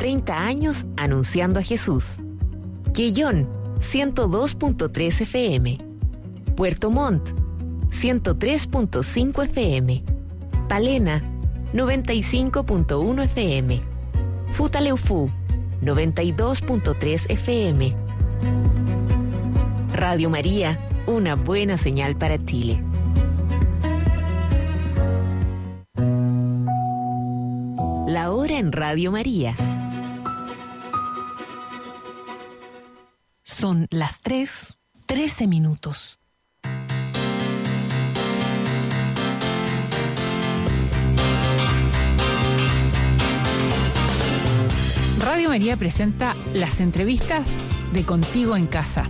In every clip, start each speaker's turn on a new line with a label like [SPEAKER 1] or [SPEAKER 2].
[SPEAKER 1] 30 años anunciando a Jesús. Quellón, 102.3 FM. Puerto Montt, 103.5 FM. Palena, 95.1 FM. Futaleufú, 92.3 FM. Radio María, una buena señal para Chile. La hora en Radio María.
[SPEAKER 2] Son las 3:13 minutos. Radio María presenta las entrevistas de Contigo en Casa.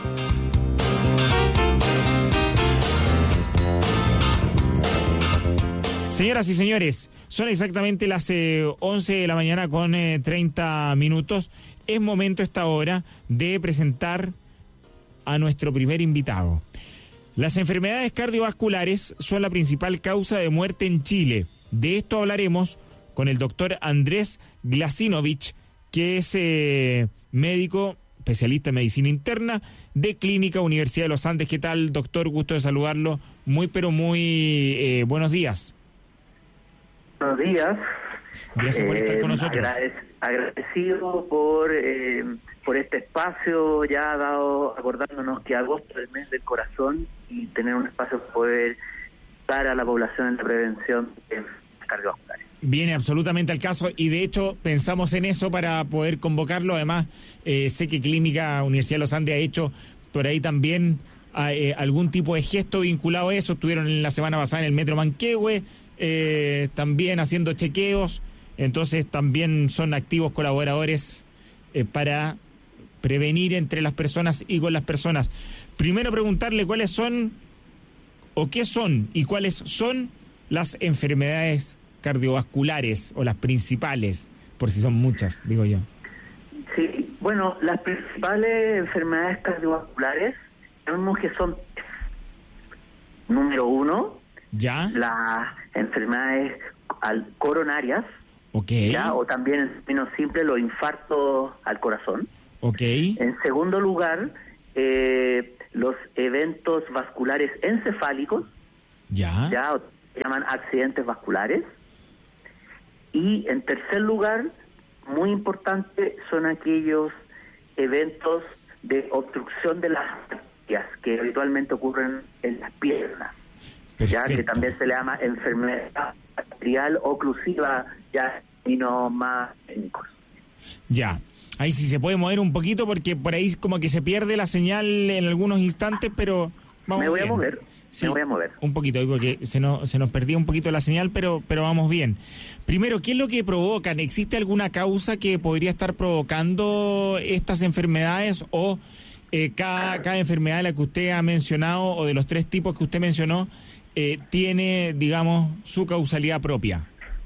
[SPEAKER 3] Señoras y señores, son exactamente las 11 de la mañana con 30 minutos. Es momento a esta hora de presentar a nuestro primer invitado. Las enfermedades cardiovasculares son la principal causa de muerte en Chile. De esto hablaremos con el doctor Andrés Glasinovich, que es médico, especialista en medicina interna de Clínica Universidad de los Andes. ¿Qué tal, doctor? Gusto de saludarlo. Muy buenos días.
[SPEAKER 4] Buenos días.
[SPEAKER 3] Gracias por estar con nosotros.
[SPEAKER 4] Agradecido por este espacio ya dado, acordándonos que agosto es el mes del corazón y tener un espacio para poder dar a la población en la prevención de cardiovasculares. Viene absolutamente al caso y de hecho pensamos en eso para poder convocarlo. Además, sé que Clínica Universidad de los Andes ha hecho por ahí también algún tipo de gesto vinculado a eso. Estuvieron la semana pasada en el Metro Manquehue, también haciendo chequeos. Entonces también son activos colaboradores para prevenir entre las personas y con las personas. Primero preguntarle cuáles son o qué son y cuáles son las enfermedades cardiovasculares o las principales, por si son muchas, digo yo. Sí, bueno, las principales enfermedades cardiovasculares sabemos que son número 1,
[SPEAKER 3] ya
[SPEAKER 4] las enfermedades coronarias,
[SPEAKER 3] okay,
[SPEAKER 4] ¿ya? O también en términos simples los infartos al corazón.
[SPEAKER 3] Okay.
[SPEAKER 4] En segundo lugar, los eventos vasculares encefálicos,
[SPEAKER 3] ya
[SPEAKER 4] se llaman accidentes vasculares. Y en tercer lugar, muy importante, son aquellos eventos de obstrucción de las arterias que habitualmente ocurren en las piernas.
[SPEAKER 3] Perfecto.
[SPEAKER 4] Ya que también se le llama enfermedad arterial oclusiva, ya y no más técnicos.
[SPEAKER 3] Ya, ahí sí se puede mover un poquito porque por ahí como que se pierde la señal en algunos instantes, pero vamos bien.
[SPEAKER 4] Me voy a mover
[SPEAKER 3] un poquito porque se nos perdía un poquito la señal, pero vamos bien. Primero, ¿qué es lo que provocan? ¿Existe alguna causa que podría estar provocando estas enfermedades o cada enfermedad de la que usted ha mencionado o de los 3 tipos que usted mencionó tiene, digamos, su causalidad propia?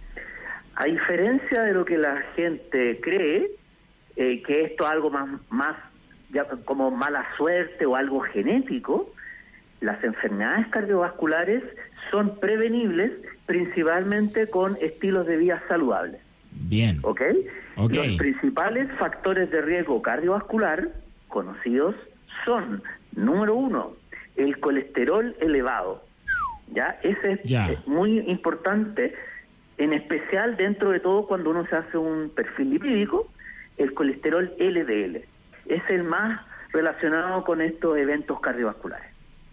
[SPEAKER 4] A diferencia de lo que la gente cree, que esto es algo más ya como mala suerte o algo genético, las enfermedades cardiovasculares son prevenibles principalmente con estilos de vida saludables.
[SPEAKER 3] Bien.
[SPEAKER 4] ¿Ok? Los principales factores de riesgo cardiovascular conocidos son, número 1, el colesterol elevado. ¿Ya? Ese es muy importante, en especial dentro de todo cuando uno se hace un perfil lipídico, el colesterol LDL. Es el más relacionado con estos eventos cardiovasculares.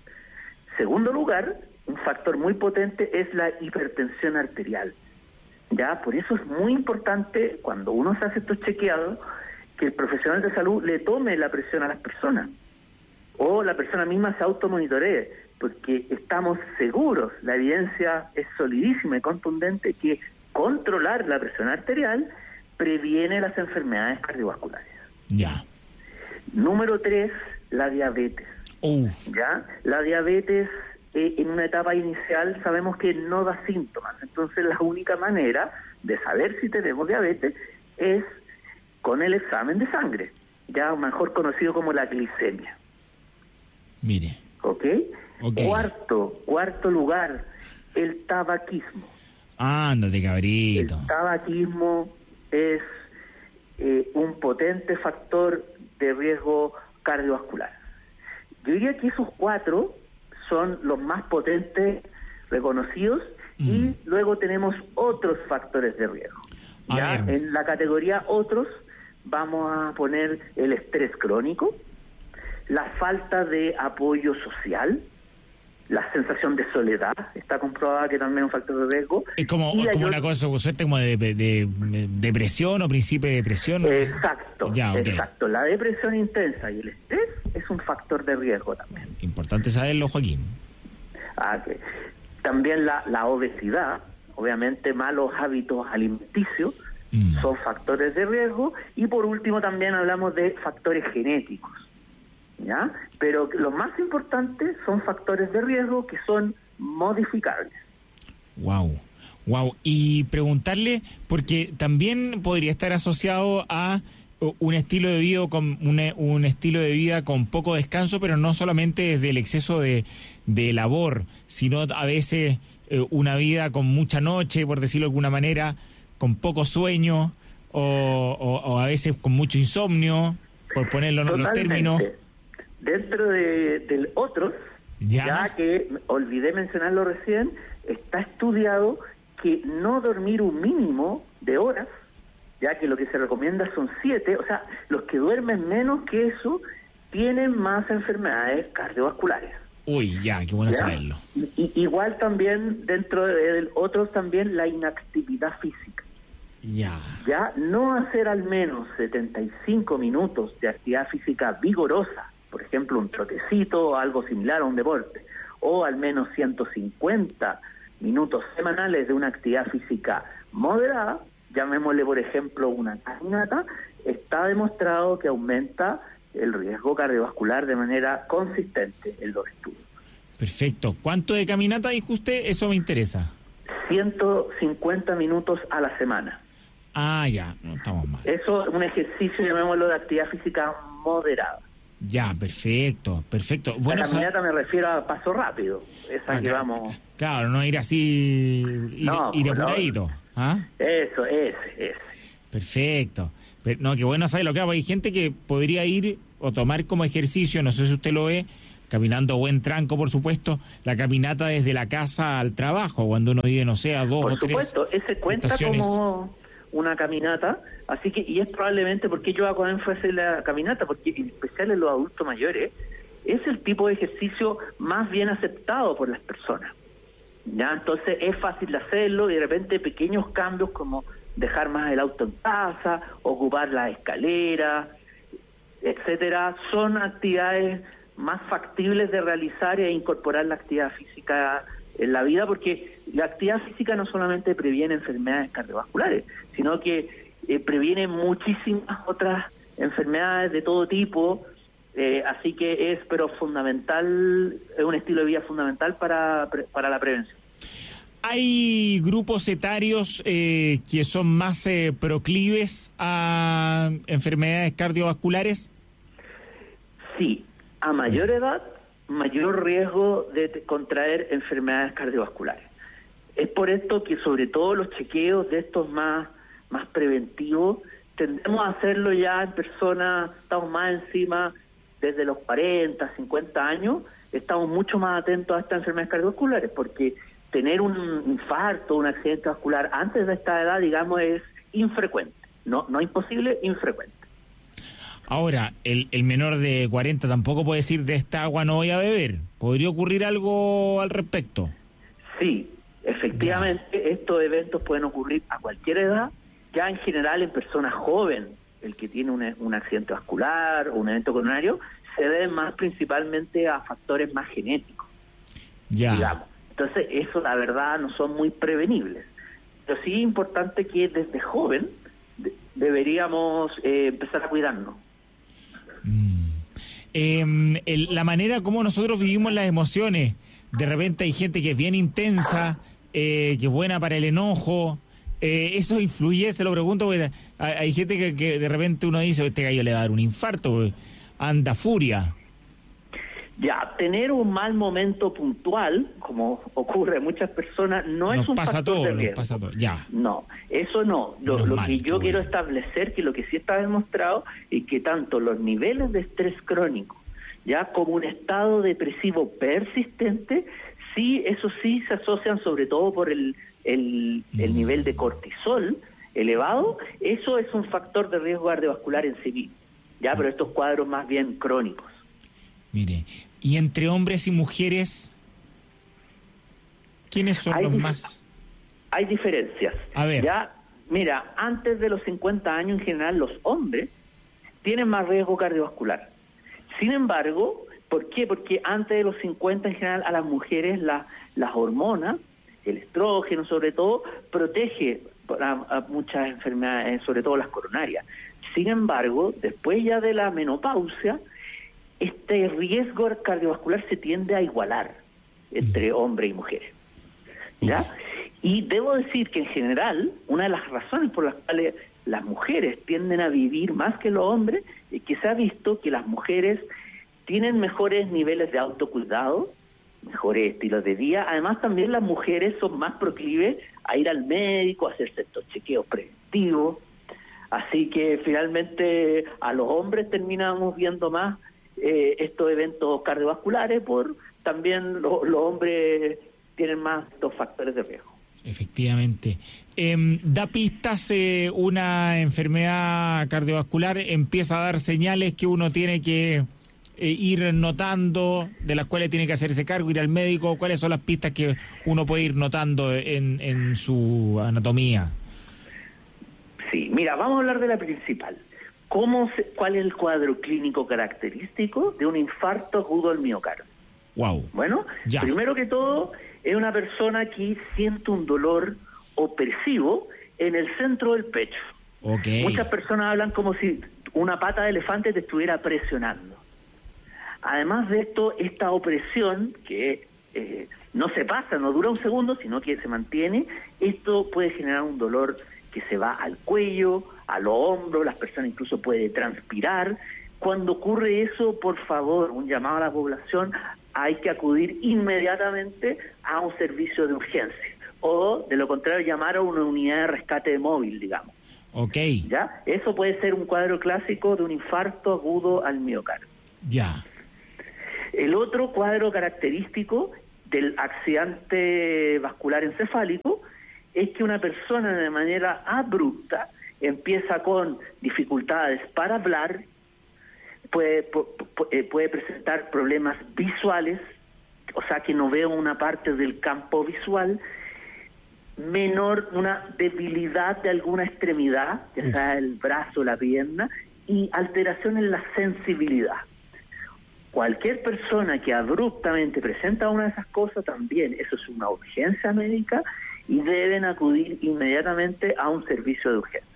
[SPEAKER 4] Segundo lugar, un factor muy potente es la hipertensión arterial. Ya, por eso es muy importante cuando uno se hace estos chequeados que el profesional de salud le tome la presión a las personas o la persona misma se automonitoree, porque estamos seguros, la evidencia es solidísima y contundente que controlar la presión arterial previene las enfermedades cardiovasculares.
[SPEAKER 3] Ya.
[SPEAKER 4] Número 3, la diabetes. ¿Ya? La diabetes en una etapa inicial sabemos que no da síntomas, entonces la única manera de saber si tenemos diabetes es con el examen de sangre, ya mejor conocido como la glicemia.
[SPEAKER 3] Mire.
[SPEAKER 4] ¿Ok? Cuarto lugar, el tabaquismo.
[SPEAKER 3] Ándate, cabrito.
[SPEAKER 4] El tabaquismo es un potente factor de riesgo cardiovascular. Yo diría que esos 4 son los más potentes reconocidos y luego tenemos otros factores de riesgo. ¿Ya? En la categoría otros vamos a poner el estrés crónico, la falta de apoyo social, la sensación de soledad, está comprobada que también es un factor de riesgo. Es como
[SPEAKER 3] una cosa, suerte como de depresión o principio de depresión, ¿no?
[SPEAKER 4] Exacto, exacto. La depresión intensa y el estrés es un factor de riesgo también.
[SPEAKER 3] Importante saberlo, Joaquín.
[SPEAKER 4] Okay. También la obesidad, obviamente malos hábitos alimenticios, son factores de riesgo. Y por último también hablamos de factores genéticos, ¿ya? Pero los más importantes son factores de riesgo que son modificables.
[SPEAKER 3] Wow. Y preguntarle, porque también podría estar asociado a un estilo de vida con un estilo de vida con poco descanso, pero no solamente desde el exceso de labor, sino a veces una vida con mucha noche, por decirlo de alguna manera, con poco sueño o a veces con mucho insomnio, por ponerlo en otros términos.
[SPEAKER 4] Dentro del otros, ya que olvidé mencionarlo recién, está estudiado que no dormir un mínimo de horas, ya que lo que se recomienda son 7, o sea, los que duermen menos que eso tienen más enfermedades cardiovasculares.
[SPEAKER 3] Uy, qué bueno saberlo.
[SPEAKER 4] Y igual también dentro de otros también la inactividad física. Ya no hacer al menos 75 minutos de actividad física vigorosa, por ejemplo un trotecito o algo similar a un deporte, o al menos 150 minutos semanales de una actividad física moderada, llamémosle por ejemplo una caminata, está demostrado que aumenta el riesgo cardiovascular de manera consistente en los estudios.
[SPEAKER 3] Perfecto. ¿Cuánto de caminata dijo usted? Eso me interesa.
[SPEAKER 4] 150 minutos a la semana.
[SPEAKER 3] Ya, no estamos mal.
[SPEAKER 4] Eso es un ejercicio, llamémoslo, de actividad física moderada.
[SPEAKER 3] Ya, perfecto. Bueno,
[SPEAKER 4] la caminata me refiero a paso rápido, esa que vamos...
[SPEAKER 3] Claro, no ir así, ir apuradito.
[SPEAKER 4] Eso, ese.
[SPEAKER 3] Perfecto. No, qué bueno saberlo, claro, hay gente que podría ir o tomar como ejercicio, no sé si usted lo ve, caminando buen tranco, por supuesto, la caminata desde la casa al trabajo, cuando uno vive, no sé, a 2 o 3
[SPEAKER 4] Por supuesto, ese cuenta estaciones. Como una caminata, así que, y es probablemente porque yo hago énfasis en la caminata, porque en especial en los adultos mayores, es el tipo de ejercicio más bien aceptado por las personas, ¿ya? Entonces es fácil de hacerlo y de repente pequeños cambios como dejar más el auto en casa, ocupar las escaleras, etcétera, son actividades más factibles de realizar e incorporar la actividad física en la vida, porque la actividad física no solamente previene enfermedades cardiovasculares, sino que previene muchísimas otras enfermedades de todo tipo, así que es fundamental, es un estilo de vida fundamental para la prevención.
[SPEAKER 3] ¿Hay grupos etarios que son más proclives a enfermedades cardiovasculares?
[SPEAKER 4] Sí, a mayor edad, mayor riesgo de contraer enfermedades cardiovasculares. Es por esto que sobre todo los chequeos de estos más preventivos, tendemos a hacerlo ya en personas, estamos más encima desde los 40, 50 años, estamos mucho más atentos a estas enfermedades cardiovasculares, porque tener un infarto, un accidente vascular antes de esta edad, digamos, es infrecuente. No imposible, infrecuente.
[SPEAKER 3] Ahora, el menor de 40 tampoco puede decir de esta agua no voy a beber. ¿Podría ocurrir algo al respecto?
[SPEAKER 4] Sí, efectivamente, estos eventos pueden ocurrir a cualquier edad, ya en general en personas jóvenes, el que tiene un accidente vascular o un evento coronario, se debe más principalmente a factores más genéticos, digamos. Entonces, eso la verdad no son muy prevenibles. Pero sí es importante que desde joven deberíamos empezar a cuidarnos.
[SPEAKER 3] La manera como nosotros vivimos las emociones, de repente hay gente que es bien intensa, que es buena para el enojo, ¿eso influye? Se lo pregunto, porque hay gente que de repente uno dice, este gallo le va a dar un infarto, anda furia.
[SPEAKER 4] Ya, tener un mal momento puntual, como ocurre a muchas personas, no es un factor de riesgo.
[SPEAKER 3] Nos pasa todo, ya.
[SPEAKER 4] No, eso no. Lo que yo quiero establecer, que lo que sí está demostrado, es que tanto los niveles de estrés crónico, ya como un estado depresivo persistente, sí, eso sí se asocian sobre todo por el nivel de cortisol elevado. Eso es un factor de riesgo cardiovascular en sí mismo, ya, pero estos cuadros más bien crónicos.
[SPEAKER 3] Mire, y entre hombres y mujeres, ¿quiénes son los más?
[SPEAKER 4] Hay diferencias.
[SPEAKER 3] A ver.
[SPEAKER 4] Ya, mira, antes de los 50 años en general los hombres tienen más riesgo cardiovascular. Sin embargo, ¿por qué? Porque antes de los 50 en general a las mujeres las hormonas, el estrógeno sobre todo, protege a muchas enfermedades, sobre todo las coronarias. Sin embargo, después ya de la menopausia, este riesgo cardiovascular se tiende a igualar entre hombres y mujeres, ¿ya? Y debo decir que en general, una de las razones por las cuales las mujeres tienden a vivir más que los hombres es que se ha visto que las mujeres tienen mejores niveles de autocuidado, mejores estilos de vida. Además, también las mujeres son más proclives a ir al médico, a hacerse estos chequeos preventivos. Así que finalmente a los hombres terminamos viendo más estos eventos cardiovasculares, por también los hombres tienen más estos factores de riesgo.
[SPEAKER 3] Efectivamente. Da pistas, una enfermedad cardiovascular empieza a dar señales que uno tiene que ir notando, de las cuales tiene que hacerse cargo, ir al médico. ¿Cuáles son las pistas que uno puede ir notando en su anatomía?
[SPEAKER 4] Sí, mira, vamos a hablar de la principal. ¿Cuál es el cuadro clínico característico de un infarto agudo al miocardio?
[SPEAKER 3] Wow.
[SPEAKER 4] Bueno,
[SPEAKER 3] ya.
[SPEAKER 4] Primero que todo, es una persona que siente un dolor opresivo en el centro del pecho.
[SPEAKER 3] Okay.
[SPEAKER 4] Muchas personas hablan como si una pata de elefante te estuviera presionando. Además de esto, esta opresión, que no se pasa, no dura un segundo, sino que se mantiene, esto puede generar un dolor que se va al cuello, a los hombros, las personas incluso pueden transpirar. Cuando ocurre eso, por favor, un llamado a la población, hay que acudir inmediatamente a un servicio de urgencia, o de lo contrario llamar a una unidad de rescate móvil, digamos.
[SPEAKER 3] Okay.
[SPEAKER 4] ¿Ya? Eso puede ser un cuadro clásico de un infarto agudo al miocardio.
[SPEAKER 3] Ya.
[SPEAKER 4] El otro cuadro característico del accidente vascular encefálico es que una persona de manera abrupta empieza con dificultades para hablar, puede presentar problemas visuales, o sea que no veo una parte del campo visual, una debilidad de alguna extremidad, ya sea el brazo, la pierna, y alteración en la sensibilidad. Cualquier persona que abruptamente presenta una de esas cosas, también eso es una urgencia médica y deben acudir inmediatamente a un servicio de urgencia.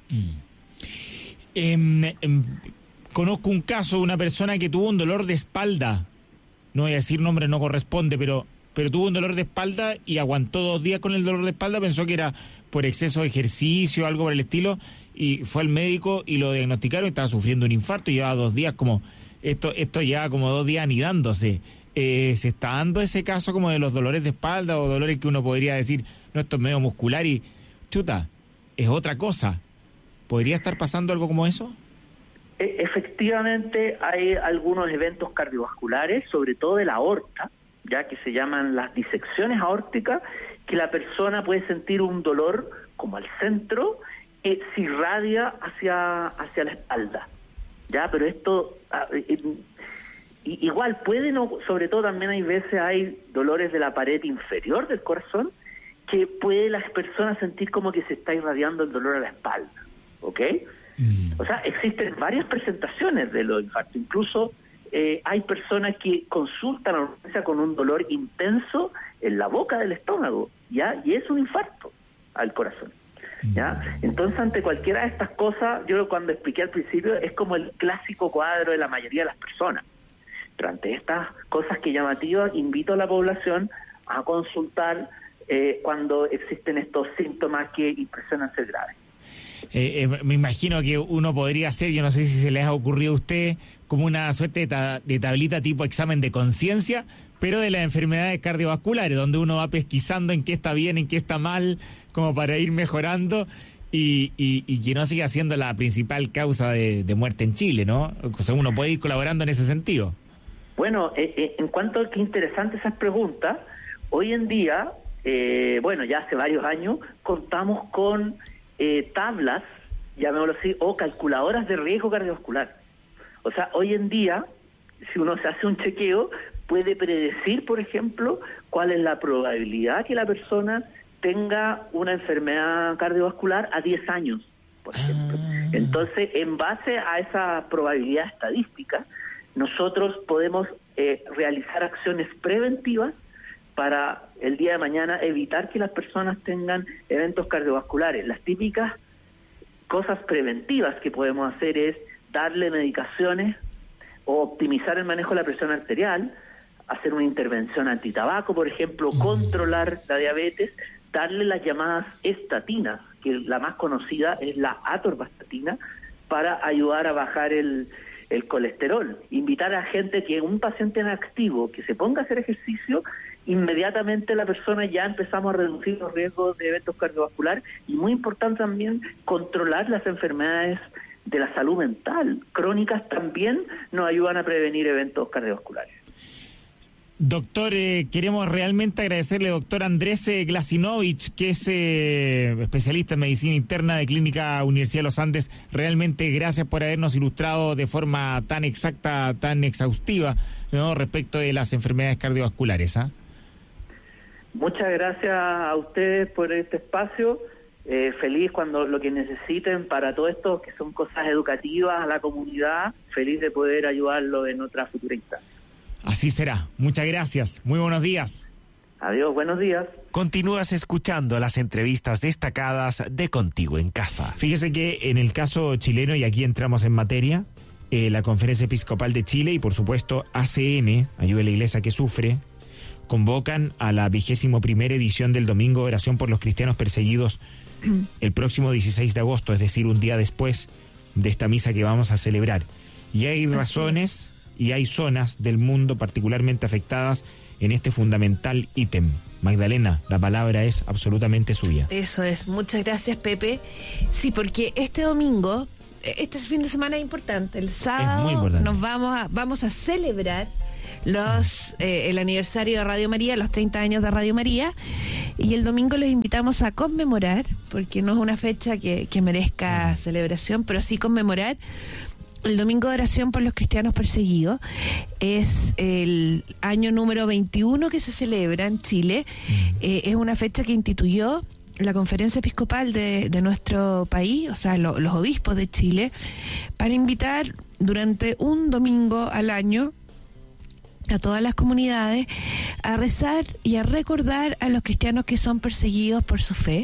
[SPEAKER 3] Conozco un caso de una persona que tuvo un dolor de espalda. No voy a decir nombre, no corresponde, pero tuvo un dolor de espalda y aguantó 2 días con el dolor de espalda, pensó que era por exceso de ejercicio, algo por el estilo, y fue al médico y lo diagnosticaron, estaba sufriendo un infarto y llevaba 2 días como... Esto lleva como 2 días anidándose. ¿Se está dando ese caso como de los dolores de espalda o dolores que uno podría decir, no, esto es medio muscular y chuta, es otra cosa? ¿Podría estar pasando algo como eso?
[SPEAKER 4] Efectivamente hay algunos eventos cardiovasculares, sobre todo de la aorta, ya que se llaman las disecciones aórticas, que la persona puede sentir un dolor como al centro, se irradia hacia la espalda. Ya, pero esto igual pueden, sobre todo también hay veces hay dolores de la pared inferior del corazón que puede las personas sentir como que se está irradiando el dolor a la espalda, ¿ok? O sea, existen varias presentaciones de los infartos, incluso hay personas que consultan a la urgencia con un dolor intenso en la boca del estómago, ¿ya? Y es un infarto al corazón. ¿Ya? Entonces, ante cualquiera de estas cosas, yo cuando expliqué al principio, es como el clásico cuadro de la mayoría de las personas. Pero ante estas cosas que llamativas, invito a la población a consultar cuando existen estos síntomas que impresionan ser graves.
[SPEAKER 3] Me imagino que uno podría hacer, yo no sé si se les ha ocurrido a usted, como una suerte de tablita tipo examen de conciencia, pero de las enfermedades cardiovasculares, donde uno va pesquisando en qué está bien, en qué está mal, como para ir mejorando y que no siga siendo la principal causa de muerte en Chile, ¿no? O sea, uno puede ir colaborando en ese sentido.
[SPEAKER 4] Bueno, en cuanto a qué interesante esas preguntas, hoy en día, ya hace varios años, contamos con tablas, llamémoslo así, o calculadoras de riesgo cardiovascular. O sea, hoy en día, si uno se hace un chequeo, puede predecir, por ejemplo, cuál es la probabilidad que la persona tenga una enfermedad cardiovascular a 10 años, por ejemplo. Entonces, en base a esa probabilidad estadística, nosotros podemos realizar acciones preventivas para el día de mañana evitar que las personas tengan eventos cardiovasculares. Las típicas cosas preventivas que podemos hacer es darle medicaciones o optimizar el manejo de la presión arterial, hacer una intervención antitabaco, por ejemplo, controlar la diabetes, darle las llamadas estatinas, que la más conocida es la atorvastatina, para ayudar a bajar el colesterol. Invitar a gente que un paciente activo que se ponga a hacer ejercicio, inmediatamente la persona ya empezamos a reducir los riesgos de eventos cardiovasculares, y muy importante también controlar las enfermedades de la salud mental crónicas también nos ayudan a prevenir eventos cardiovasculares.
[SPEAKER 3] Doctor, queremos realmente agradecerle, doctor Andrés Glasinovich, que es especialista en medicina interna de Clínica Universidad de los Andes. Realmente gracias por habernos ilustrado de forma tan exacta, tan exhaustiva, ¿no?, respecto de las enfermedades cardiovasculares.
[SPEAKER 4] Muchas gracias a ustedes por este espacio. Feliz cuando lo que necesiten para todo esto, que son cosas educativas a la comunidad, feliz de poder ayudarlo en otra futura instancia.
[SPEAKER 3] Así será. Muchas gracias. Muy buenos días.
[SPEAKER 4] Adiós, buenos días.
[SPEAKER 5] Continúas escuchando las entrevistas destacadas de Contigo en Casa.
[SPEAKER 3] Fíjese que en el caso chileno, y aquí entramos en materia, la Conferencia Episcopal de Chile y por supuesto ACN, Ayuda a la Iglesia que Sufre, convocan a la 21ª edición del Domingo de Oración por los Cristianos Perseguidos el próximo 16 de agosto, es decir, un día después de esta misa que vamos a celebrar. Y hay razones y hay zonas del mundo particularmente afectadas en este fundamental ítem. Magdalena, la palabra es absolutamente suya.
[SPEAKER 6] Eso es, muchas gracias, Pepe. Sí, porque este domingo, este fin de semana es importante. El sábado
[SPEAKER 3] muy importante.
[SPEAKER 6] nos vamos a celebrar el aniversario de Radio María, los 30 años de Radio María, y el domingo los invitamos a conmemorar, porque no es una fecha que merezca celebración, pero sí conmemorar el Domingo de Oración por los Cristianos Perseguidos. Es el año número 21 que se celebra en Chile. Es una fecha que instituyó la Conferencia Episcopal de nuestro país, o sea, los obispos de Chile, para invitar durante un domingo al año a todas las comunidades a rezar y a recordar a los cristianos que son perseguidos por su fe.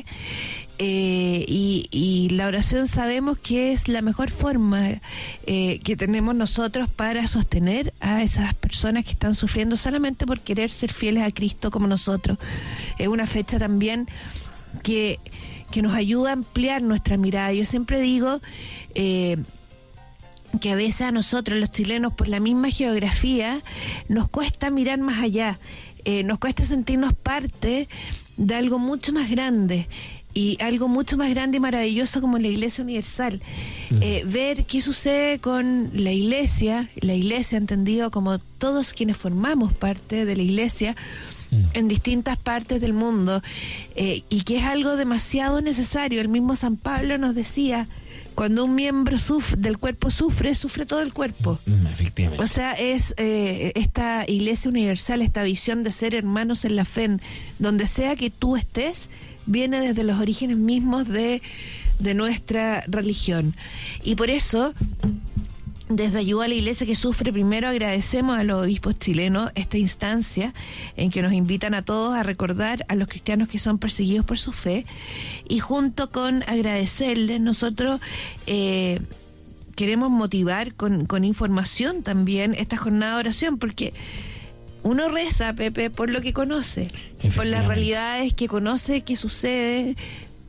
[SPEAKER 6] Y la oración sabemos que es la mejor forma que tenemos nosotros para sostener a esas personas que están sufriendo solamente por querer ser fieles a Cristo como nosotros. Es una fecha también que nos ayuda a ampliar nuestra mirada. Yo siempre digo que a veces a nosotros los chilenos, por la misma geografía, nos cuesta mirar más allá, nos cuesta sentirnos parte de algo mucho más grande, y algo mucho más grande y maravilloso como la Iglesia Universal. Ver qué sucede con la Iglesia entendido como todos quienes formamos parte de la Iglesia en distintas partes del mundo, y que es algo demasiado necesario. El mismo San Pablo nos decía, cuando un miembro del cuerpo sufre todo el cuerpo.
[SPEAKER 3] Efectivamente.
[SPEAKER 6] O sea, es esta Iglesia Universal, esta visión de ser hermanos en la fe, donde sea que tú estés, viene desde los orígenes mismos de nuestra religión. Y por eso, desde Ayuda a la Iglesia que Sufre, primero agradecemos a los obispos chilenos esta instancia en que nos invitan a todos a recordar a los cristianos que son perseguidos por su fe, y junto con agradecerles, nosotros queremos motivar con información también esta jornada de oración, porque uno reza, Pepe, por lo que conoce, por las realidades que conoce, que sucede,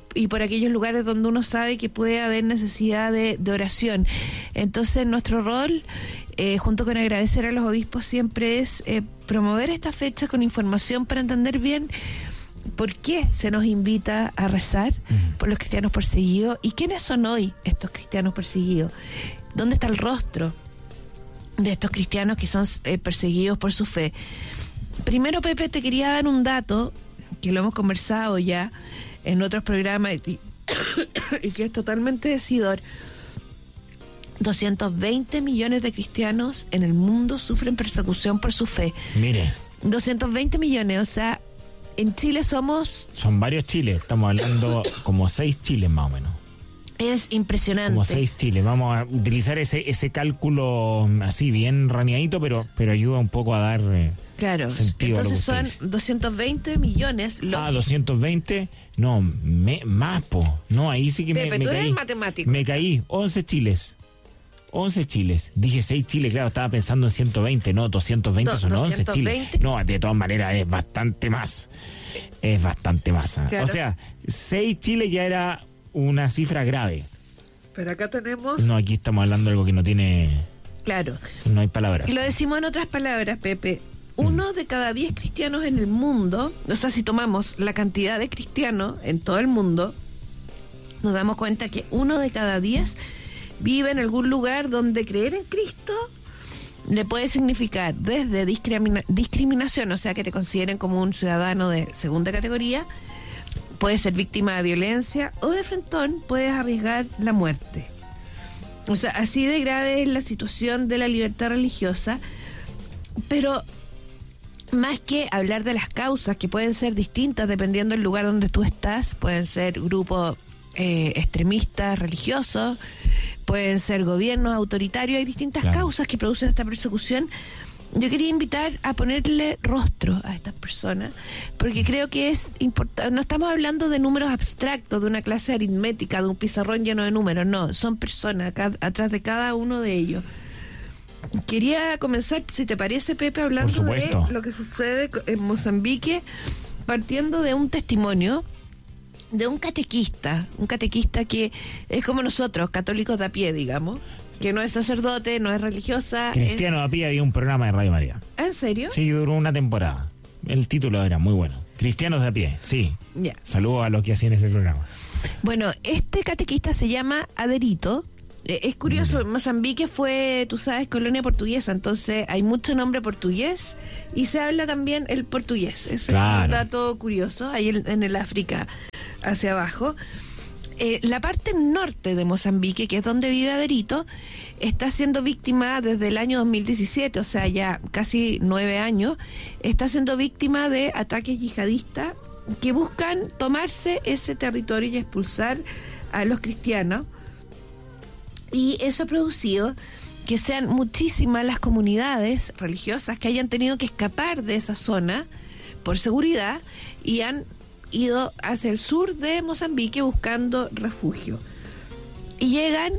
[SPEAKER 6] por aquellos lugares donde uno sabe que puede haber necesidad de oración. Entonces nuestro rol, junto con agradecer a los obispos, siempre es promover esta fecha con información para entender bien por qué se nos invita a rezar por los cristianos perseguidos y quiénes son hoy estos cristianos perseguidos. ¿Dónde está el rostro de estos cristianos que son perseguidos por su fe? Primero, Pepe, te quería dar un dato que lo hemos conversado ya en otros programas y que es totalmente decidor. 220 millones de cristianos en el mundo sufren persecución por su fe.
[SPEAKER 3] Mire.
[SPEAKER 6] 220 millones, o sea, en Chile
[SPEAKER 3] Son varios Chiles, estamos hablando como 6 Chiles más o menos.
[SPEAKER 6] Es impresionante.
[SPEAKER 3] Como 6 Chiles. Vamos a utilizar ese cálculo así bien raneadito, pero ayuda un poco a dar
[SPEAKER 6] claro,
[SPEAKER 3] sentido.
[SPEAKER 6] Entonces
[SPEAKER 3] a lo que
[SPEAKER 6] son 220 millones.
[SPEAKER 3] 220, no, más, po. No, ahí sí que
[SPEAKER 6] Pepe,
[SPEAKER 3] me
[SPEAKER 6] tú
[SPEAKER 3] caí.
[SPEAKER 6] eres matemático.
[SPEAKER 3] Me caí, 11 Chiles. 11 Chiles. Dije 6 Chiles, claro, estaba pensando en 120, no, 220 son 11 Chiles. No, de todas maneras es bastante más. Es bastante más.
[SPEAKER 6] Claro.
[SPEAKER 3] O sea, 6 Chiles ya era una cifra grave.
[SPEAKER 6] Pero acá tenemos...
[SPEAKER 3] No, aquí estamos hablando de algo que no tiene...
[SPEAKER 6] Claro.
[SPEAKER 3] No hay palabras.
[SPEAKER 6] Y lo decimos en otras palabras, Pepe. 1 de cada 10 cristianos en el mundo, o sea, si tomamos la cantidad de cristianos en todo el mundo, nos damos cuenta que 1 de cada 10 vive en algún lugar donde creer en Cristo le puede significar desde discriminación, o sea, que te consideren como un ciudadano de segunda categoría, puedes ser víctima de violencia o de frentón, puedes arriesgar la muerte. O sea, así de grave es la situación de la libertad religiosa, pero más que hablar de las causas, que pueden ser distintas dependiendo del lugar donde tú estás, pueden ser grupos extremistas religiosos, pueden ser gobiernos autoritarios, hay distintas causas que producen esta persecución. Yo quería invitar a ponerle rostro a estas personas, porque creo que es importante. No estamos hablando de números abstractos, de una clase aritmética, de un pizarrón lleno de números, no, son personas atrás de cada uno de ellos. Quería comenzar, si te parece, Pepe, hablando de lo que sucede en Mozambique, partiendo de un testimonio de un catequista que es como nosotros, católicos de a pie, digamos, que no es sacerdote, no es religiosa.
[SPEAKER 3] Cristiano de a pie, había un programa de Radio María.
[SPEAKER 6] ¿En serio?
[SPEAKER 3] Sí, duró una temporada. El título era muy bueno. Cristianos de a pie, sí.
[SPEAKER 6] Ya.
[SPEAKER 3] Saludos a los que hacían ese programa.
[SPEAKER 6] Bueno, este catequista se llama Aderito. Es curioso, Mozambique fue, tú sabes, colonia portuguesa, entonces hay mucho nombre portugués y se habla también el portugués. Ese es un dato curioso, ahí en el África hacia abajo. La parte norte de Mozambique, que es donde vive Aderito, está siendo víctima desde el año 2017, o sea, ya casi 9 años, está siendo víctima de ataques yihadistas que buscan tomarse ese territorio y expulsar a los cristianos. Y eso ha producido que sean muchísimas las comunidades religiosas que hayan tenido que escapar de esa zona por seguridad y han ido hacia el sur de Mozambique buscando refugio. Y llegan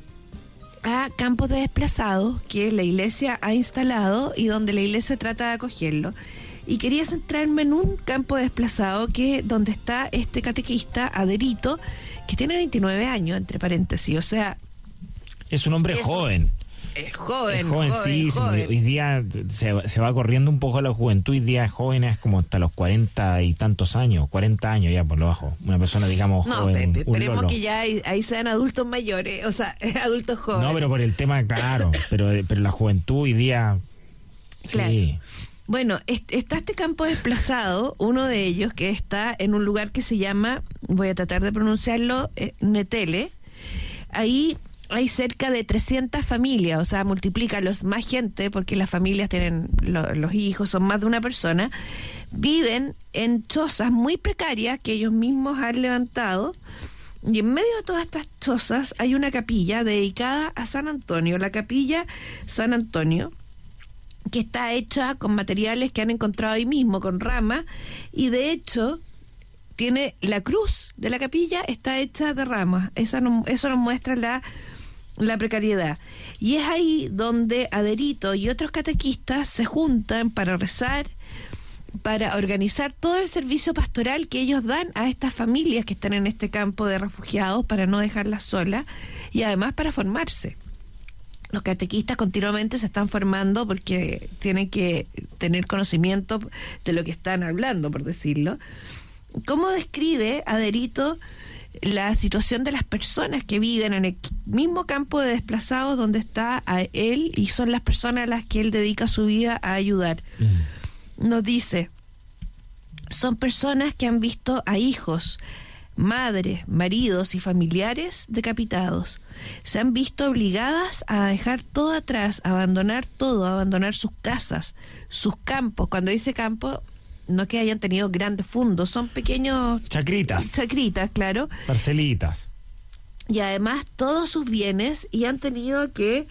[SPEAKER 6] a campos de desplazados que la iglesia ha instalado y donde la iglesia trata de acogerlo. Y quería centrarme en un campo de desplazado donde está este catequista, Aderito, que tiene 29 años, entre paréntesis, o sea...
[SPEAKER 3] Es un hombre joven.
[SPEAKER 6] Es joven,
[SPEAKER 3] sí.
[SPEAKER 6] joven.
[SPEAKER 3] Hoy día se va corriendo un poco la juventud. Hoy día jóvenes como hasta los 40 y tantos años, 40 años ya por lo bajo. Una persona, digamos,
[SPEAKER 6] no,
[SPEAKER 3] joven.
[SPEAKER 6] Pepe, esperemos que ya ahí sean adultos mayores, o sea, adultos jóvenes.
[SPEAKER 3] No, pero por el tema, claro, pero la juventud hoy día...
[SPEAKER 6] Claro.
[SPEAKER 3] Sí.
[SPEAKER 6] Bueno, está este campo desplazado, uno de ellos que está en un lugar que se llama, voy a tratar de pronunciarlo, Netele. Ahí hay cerca de 300 familias, o sea, multiplícalos, más gente, porque las familias tienen los hijos, son más de una persona, viven en chozas muy precarias que ellos mismos han levantado, y en medio de todas estas chozas hay una capilla dedicada a San Antonio, la capilla San Antonio, que está hecha con materiales que han encontrado ahí mismo, con ramas, y de hecho tiene la cruz de la capilla, está hecha de ramas. Eso nos muestra la precariedad. Y es ahí donde Aderito y otros catequistas se juntan para rezar, para organizar todo el servicio pastoral que ellos dan a estas familias que están en este campo de refugiados, para no dejarlas solas, y además para formarse. Los catequistas continuamente se están formando porque tienen que tener conocimiento de lo que están hablando, por decirlo. ¿Cómo describe Aderito la situación de las personas que viven en el mismo campo de desplazados donde está a él, y son las personas a las que él dedica su vida a ayudar? Nos dice: son personas que han visto a hijos, madres, maridos y familiares decapitados. Se han visto obligadas a dejar todo atrás, a abandonar todo, a abandonar sus casas, sus campos. Cuando dice campo, no que hayan tenido grandes fundos, son pequeños...
[SPEAKER 3] Chacritas,
[SPEAKER 6] claro.
[SPEAKER 3] parcelitas.
[SPEAKER 6] Y además todos sus bienes, y han tenido que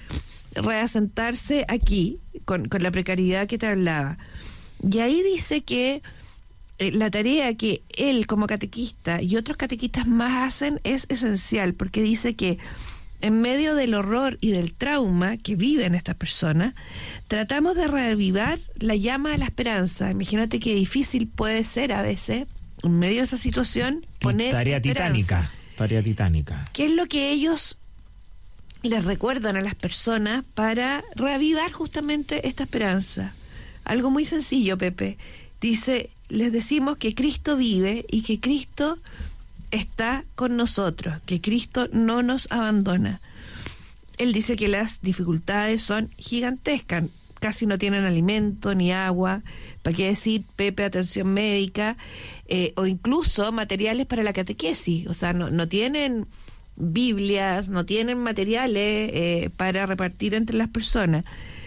[SPEAKER 6] reasentarse aquí, con la precariedad que te hablaba. Y ahí dice que la tarea que él como catequista y otros catequistas más hacen es esencial, porque dice que en medio del horror y del trauma que viven estas personas, tratamos de reavivar la llama de la esperanza. Imagínate qué difícil puede ser a veces, en medio de esa situación, poner
[SPEAKER 3] Tarea
[SPEAKER 6] esperanza.
[SPEAKER 3] titánica.
[SPEAKER 6] ¿Qué es lo que ellos les recuerdan a las personas para reavivar justamente esta esperanza? Algo muy sencillo, Pepe. Dice: les decimos que Cristo vive y que Cristo está con nosotros, que Cristo no nos abandona. Él dice que las dificultades son gigantescas, casi no tienen alimento ni agua, ¿para qué decir, Pepe, atención médica, o incluso materiales para la catequesis? O sea, no tienen Biblias, no tienen materiales para repartir entre las personas.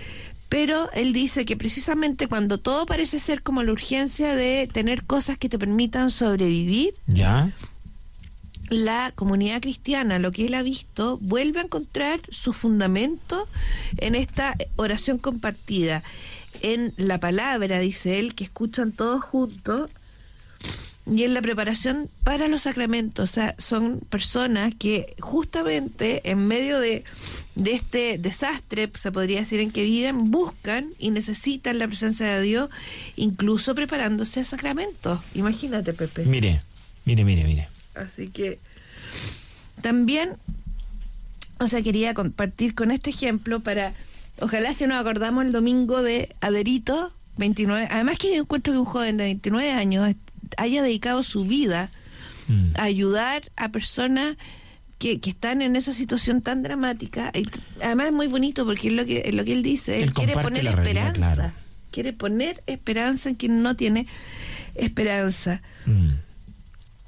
[SPEAKER 6] Pero él dice que precisamente cuando todo parece ser como la urgencia de tener cosas que te permitan sobrevivir,
[SPEAKER 3] ¿ya?
[SPEAKER 6] La comunidad cristiana, lo que él ha visto, vuelve a encontrar su fundamento en esta oración compartida, en la palabra, dice él, que escuchan todos juntos, y en la preparación para los sacramentos. O sea, son personas que justamente en medio de este desastre, se podría decir, en que viven, buscan y necesitan la presencia de Dios, incluso preparándose a sacramentos. Imagínate, Pepe.
[SPEAKER 3] Mire.
[SPEAKER 6] Así que también, o sea, quería compartir con este ejemplo para, ojalá si nos acordamos el domingo de Aderito, 29, además que yo encuentro que un joven de 29 años haya dedicado su vida a ayudar a personas que están en esa situación tan dramática. Y además es muy bonito porque es lo que él dice, él quiere poner esperanza, claro. Quiere poner esperanza en quien no tiene esperanza.